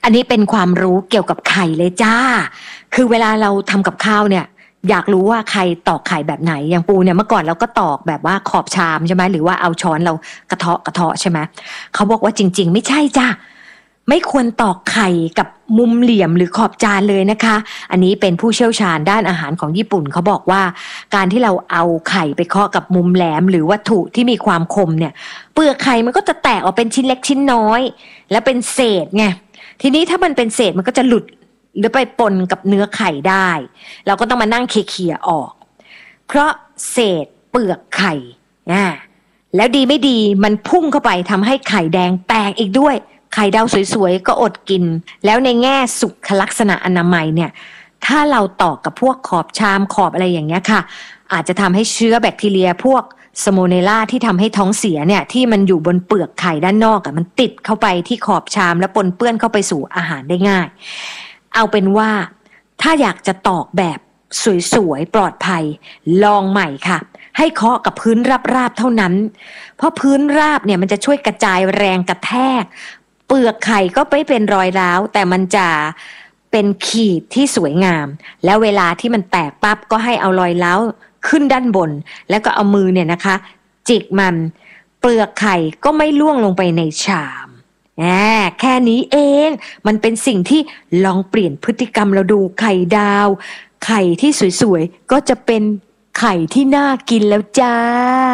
อันนี้เป็นความรู้เกี่ยวกับไข่เลยจ้าคือเวลาเราทำกับข้าวเนี่ยอยากรู้ว่าใครตอกไข่แบบไหนอย่างปูเนี่ยเมื่อก่อนเราก็ตอกแบบว่าขอบชามใช่ไหมหรือว่าเอาช้อนเรากระเทาะใช่ไหมเขาบอกว่าจริงๆไม่ใช่จ้าไม่ควรตอกไข่กับมุมเหลี่ยมหรือขอบจานเลยนะคะอันนี้เป็นผู้เชี่ยวชาญด้านอาหารของญี่ปุ่นเขาบอกว่าการที่เราเอาไข่ไปเคาะกับมุมแหลมหรือวัตถุที่มีความคมเนี่ยเปลือกไข่มันก็จะแตกออกเป็นชิ้นเล็กชิ้นน้อยและเป็นเศษไงทีนี้ถ้ามันเป็นเศษมันก็จะหลุดหรือไปปนกับเนื้อไข่ได้เราก็ต้องมานั่งเขี่ยออกเพราะเศษเปลือกไข่แล้วดีไม่ดีมันพุ่งเข้าไปทำให้ไข่แดงแตกอีกด้วยไข่ดาวสวยๆก็อดกินแล้วในแง่สุขลักษณะอนามัยเนี่ยถ้าเราตอกกับพวกขอบชามขอบอะไรอย่างเงี้ยค่ะอาจจะทำให้เชื้อแบคทีเรียพวกสโมเนล่าที่ทำให้ท้องเสียเนี่ยที่มันอยู่บนเปลือกไข่ด้านนอกมันติดเข้าไปที่ขอบชามและปนเปื้อนเข้าไปสู่อาหารได้ง่ายเอาเป็นว่าถ้าอยากจะตอกแบบสวยๆปลอดภัยลองใหม่ค่ะให้เคาะกับพื้นราบๆเท่านั้นเพราะพื้นราบเนี่ยมันจะช่วยกระจายแรงกระแทกเปลือกไข่ก็ไม่เป็นรอยร้าวแต่มันจะเป็นขีดที่สวยงามแล้วเวลาที่มันแตกปั๊บก็ให้เอารอยร้าวขึ้นด้านบนแล้วก็เอามือเนี่ยนะคะจิกมันเปลือกไข่ก็ไม่ล่วงลงไปในชามแค่นี้เองมันเป็นสิ่งที่ลองเปลี่ยนพฤติกรรมเราดูไข่ดาวไข่ที่สวยๆก็จะเป็นไข่ที่น่ากินแล้วจ้า